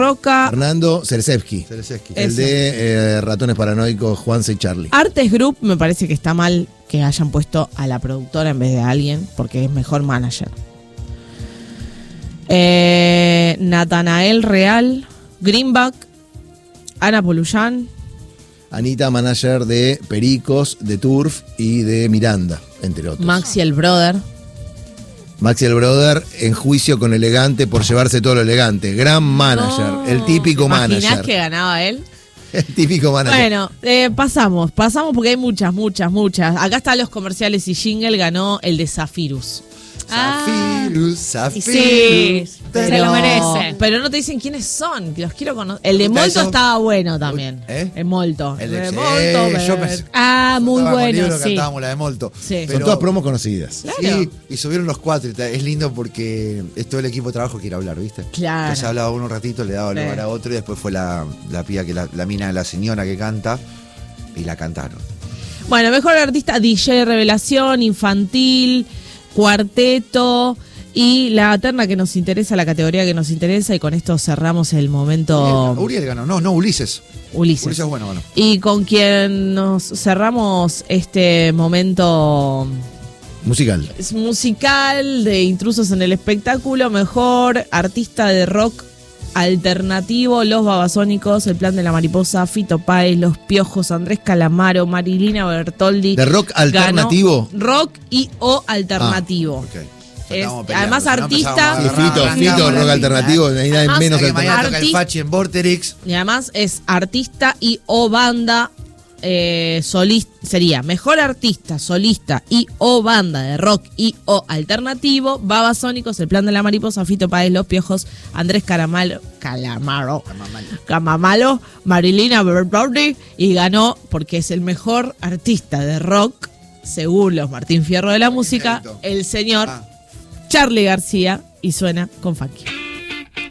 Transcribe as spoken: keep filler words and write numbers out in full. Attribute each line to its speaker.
Speaker 1: Roca.
Speaker 2: Fernando Ceresevsky.
Speaker 3: Ceresevsky.
Speaker 2: El de eh, Ratones Paranoicos, Juanse y Charlie.
Speaker 1: Artes Group me parece que está mal que hayan puesto a la productora en vez de a alguien, porque es mejor manager. Eh, Natanael Real, Greenback, Ana Poluyan.
Speaker 2: Anita, manager de Pericos, de Turf y de Miranda, entre otros.
Speaker 1: Maxi el Brother.
Speaker 2: Maxi el Brother en juicio con Elegante por llevarse todo lo elegante. Gran manager,
Speaker 1: No.
Speaker 2: el típico
Speaker 1: ¿Te imaginás
Speaker 2: manager.
Speaker 1: que ganaba él?
Speaker 2: El típico manager.
Speaker 1: Bueno, eh, pasamos, pasamos porque hay muchas, muchas, muchas. Acá están los comerciales y jingle, ganó el de Zafirus.
Speaker 3: Zafirus, Zafirus.
Speaker 4: Sí,
Speaker 3: Pero-
Speaker 4: se lo merece.
Speaker 1: Pero no te dicen quiénes son, los quiero conocer. El de
Speaker 3: Ustedes
Speaker 1: Molto
Speaker 3: son-
Speaker 1: estaba bueno también.
Speaker 3: ¿Eh?
Speaker 1: El Molto.
Speaker 3: El de,
Speaker 1: de
Speaker 3: eh,
Speaker 1: Molto,
Speaker 3: yo
Speaker 1: ver-
Speaker 3: pensé-
Speaker 4: Ah, muy
Speaker 3: cantábamos
Speaker 4: bueno,
Speaker 3: libro,
Speaker 4: sí.
Speaker 3: Cantábamos la de Molto.
Speaker 1: Sí.
Speaker 2: Son todas promos conocidas.
Speaker 1: Claro.
Speaker 3: Sí, y subieron los cuatro. y ta- Es lindo porque es todo el equipo de trabajo que quiere hablar, ¿viste?
Speaker 1: Claro.
Speaker 3: Entonces hablaba uno un ratito, le daba
Speaker 1: Sí.
Speaker 3: lugar a otro y después fue la, la pía, que la, la mina de la señora que canta y la cantaron.
Speaker 1: Bueno, mejor artista D J Revelación, infantil, cuarteto y la terna que nos interesa, la categoría que nos interesa, y con esto cerramos el momento
Speaker 3: Uriel, Uriel ganó, no, no, Ulises.
Speaker 1: Ulises.
Speaker 3: Ulises, bueno, bueno.
Speaker 1: Y con quien nos cerramos este momento
Speaker 2: Musical.
Speaker 1: es musical de Intrusos en el Espectáculo, mejor artista de rock alternativo, Los Babasónicos, El Plan de la Mariposa, Fito Páez, Los Piojos, Andrés Calamaro, Marilina Bertoldi.
Speaker 2: ¿De rock alternativo?
Speaker 1: Ganó rock y o alternativo.
Speaker 3: Ok.
Speaker 1: Es-
Speaker 3: Estábamos peleando,
Speaker 1: además
Speaker 3: si no
Speaker 1: artista-
Speaker 3: empezábamos a
Speaker 2: Sí,
Speaker 3: agarrar,
Speaker 2: Fito,
Speaker 3: arrancamos
Speaker 2: Fito,
Speaker 3: la
Speaker 2: rock
Speaker 3: piña,
Speaker 2: alternativo,
Speaker 3: ¿eh?
Speaker 2: no hay nada
Speaker 1: Además,
Speaker 2: menos
Speaker 3: Hasta que mañana
Speaker 2: alternativo.
Speaker 3: toca el
Speaker 1: Arti-
Speaker 3: Fachi en Vorterix.
Speaker 1: Y además es artista y o banda eh, solista, sería mejor artista, solista y o banda de rock y o alternativo, Babasónicos, El Plan de la Mariposa, Fito Páez, Los Piojos, Andrés Caramalo, Calamaro, Camamalo, Marilina Bertoldi, y ganó porque es el mejor artista de rock, según los Martín Fierro de la música,
Speaker 3: Angelito.
Speaker 1: el señor
Speaker 3: Ah.
Speaker 1: Charly García, y suena con Funky.